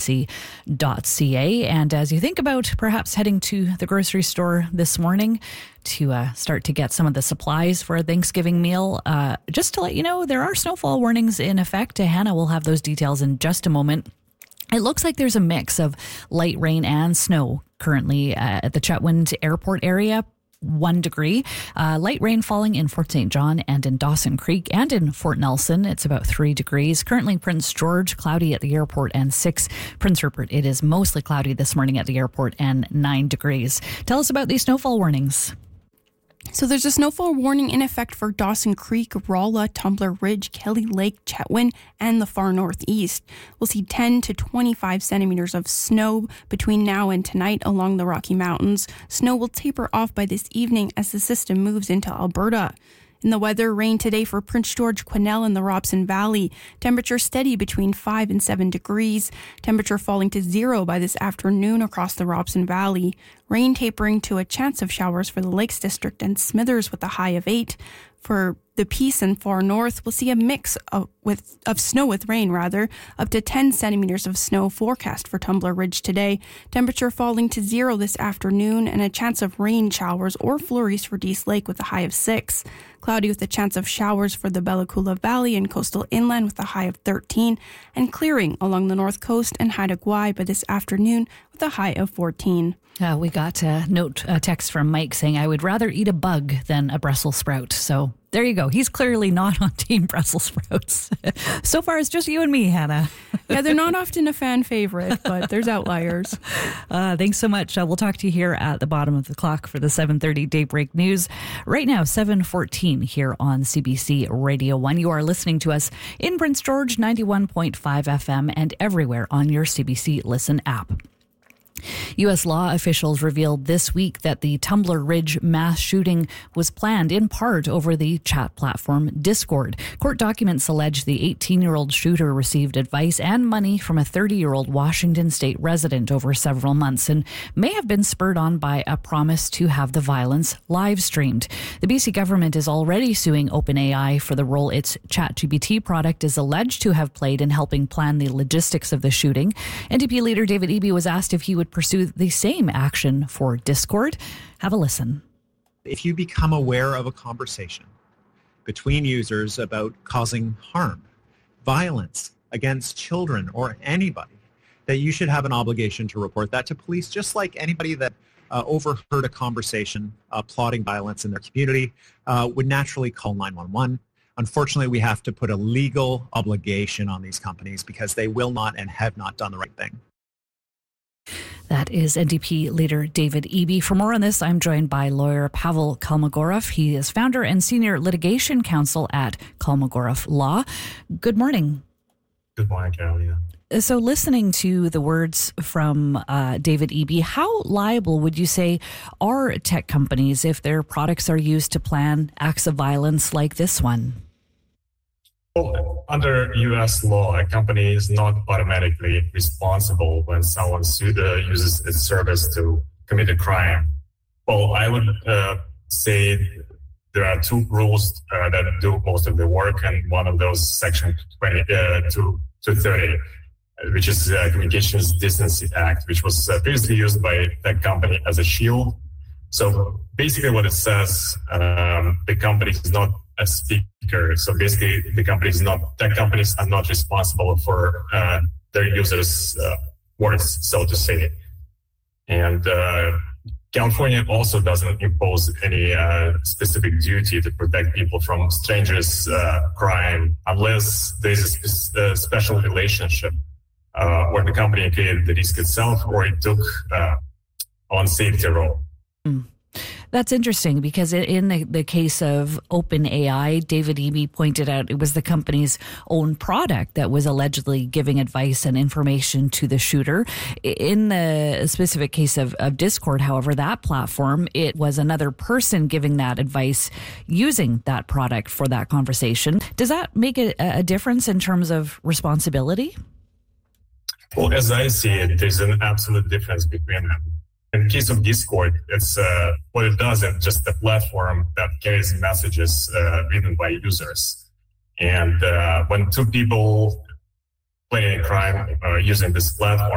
cbc.ca. And as you think about perhaps heading to the grocery store this morning to start to get some of the supplies for a Thanksgiving meal, just to let you know, there are snowfall warnings in effect. Hannah will have those details in just a moment. It looks like there's a mix of light rain and snow currently at the Chetwynd Airport area. 1 degree. Light rain falling in Fort St. John and in Dawson Creek and in Fort Nelson. It's about 3 degrees. Currently Prince George, cloudy at the airport and 6. Prince Rupert, it is mostly cloudy this morning at the airport and 9 degrees. Tell us about these snowfall warnings. So there's a snowfall warning in effect for Dawson Creek, Rolla, Tumbler Ridge, Kelly Lake, Chetwynd, and the far northeast. We'll see 10 to 25 centimeters of snow between now and tonight along the Rocky Mountains. Snow will taper off by this evening as the system moves into Alberta. In the weather, rain today for Prince George, Quesnel, and the Robson Valley. Temperature steady between 5 and 7 degrees. Temperature falling to 0 by this afternoon across the Robson Valley. Rain tapering to a chance of showers for the Lakes District and Smithers with a high of 8. For the Peace and far north, we'll see a mix of snow with rain, up to 10 centimeters of snow forecast for Tumbler Ridge today. Temperature falling to 0 this afternoon and a chance of rain showers or flurries for Dease Lake with a high of 6. Cloudy with a chance of showers for the Bella Coola Valley and coastal inland with a high of 13, and clearing along the north coast and Haida Gwaii by this afternoon with a high of 14. We got a text from Mike saying, I would rather eat a bug than a Brussels sprout. So there you go. He's clearly not on Team Brussels sprouts. So far, it's just you and me, Hannah. Yeah, they're not often a fan favorite, but there's outliers. Thanks so much. We'll talk to you here at the bottom of the clock for the 7:30 Daybreak News. Right now, 7:14 here on CBC Radio 1. You are listening to us in Prince George, 91.5 FM, and everywhere on your CBC Listen app. U.S. law officials revealed this week that the Tumbler Ridge mass shooting was planned in part over the chat platform Discord. Court documents allege the 18-year-old shooter received advice and money from a 30-year-old Washington state resident over several months and may have been spurred on by a promise to have the violence live streamed. The BC government is already suing OpenAI for the role its ChatGPT product is alleged to have played in helping plan the logistics of the shooting. NDP leader David Eby was asked if he would pursue the same action for Discord. Have a listen. If you become aware of a conversation between users about causing harm, violence against children or anybody, that you should have an obligation to report that to police, just like anybody that overheard a conversation plotting violence in their community would naturally call 911. Unfortunately, we have to put a legal obligation on these companies because they will not and have not done the right thing. That is NDP leader David Eby. For more on this, I'm joined by lawyer Pavel Kolmogorov. He is founder and senior litigation counsel at Kolmogorov Law. Good morning. Good morning, Carolina. So listening to the words from David Eby, how liable would you say are tech companies if their products are used to plan acts of violence like this one? Well, under U.S. law, a company is not automatically responsible when someone uses its service to commit a crime. Well, I would say there are two rules that do most of the work, and one of those, Section 230, which is the Communications Decency Act, which was previously used by tech company as a shield. So basically what it says, the company is not a speaker. So basically tech companies are not responsible for their users' words, so to say. And California also doesn't impose any specific duty to protect people from strangers' crime unless there's a special relationship where the company created the risk itself or it took on safety role. That's interesting because in the case of OpenAI, David Eby pointed out it was the company's own product that was allegedly giving advice and information to the shooter. In the specific case of Discord, however, that platform, it was another person giving that advice using that product for that conversation. Does that make a difference in terms of responsibility? Well, as I see it, there's an absolute difference between them. In the case of Discord, it's what it does is just a platform that carries messages written by users. And when two people play a crime using this platform,